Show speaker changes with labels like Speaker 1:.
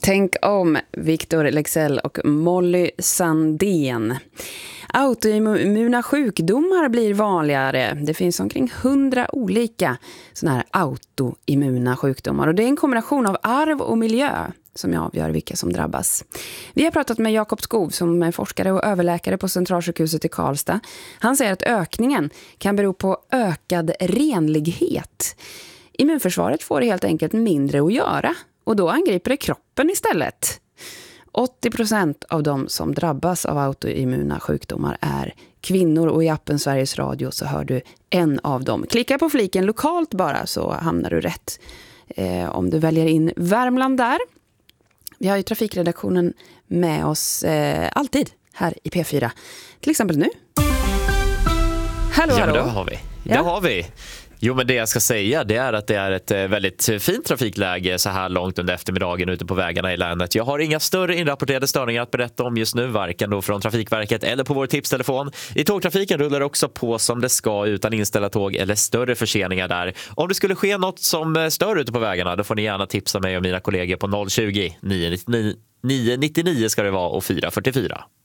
Speaker 1: Tänk om Victor Leksell och Molly Sandén. Autoimmuna sjukdomar blir vanligare. Det finns omkring 100 olika såna här autoimmuna sjukdomar. Och det är en kombination av arv och miljö som avgör vilka som drabbas. Vi har pratat med Jakob Skov som är forskare och överläkare på Centralsjukhuset i Karlstad. Han säger att ökningen kan bero på ökad renlighet. Immunförsvaret får helt enkelt mindre att göra och då angriper det kroppen istället. 80% av de som drabbas av autoimmuna sjukdomar är kvinnor och i appen Sveriges Radio så hör du en av dem. Klicka på fliken lokalt bara så hamnar du rätt om du väljer in Värmland där. Vi har ju trafikredaktionen med oss alltid här i P4. Till exempel nu. Hallå, hallå.
Speaker 2: Ja, det har vi. Ja. Det har vi. Jo, men det jag ska säga det är att det är ett väldigt fint trafikläge så här långt under eftermiddagen ute på vägarna i länet. Jag har inga större inrapporterade störningar att berätta om just nu, varken då från Trafikverket eller på vår tipstelefon. I tågtrafiken rullar det också på som det ska utan inställda tåg eller större förseningar där. Om det skulle ske något som stör ute på vägarna, då får ni gärna tipsa mig och mina kollegor på 020 999 ska det vara och 444.